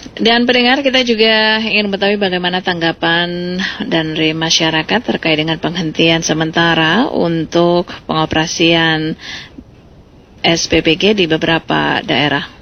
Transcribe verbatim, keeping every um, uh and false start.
Dan pendengar, kita juga ingin mengetahui bagaimana tanggapan dari masyarakat terkait dengan penghentian sementara untuk pengoperasian S P P G di beberapa daerah.